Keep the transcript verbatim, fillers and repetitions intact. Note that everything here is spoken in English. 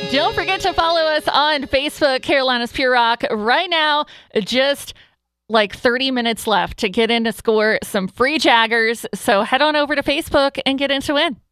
Don't forget to follow us on Facebook, Carolina's Pure Rock. Right now, just like thirty minutes left to get in to score some free Jaggers. So head on over to Facebook and get in to win.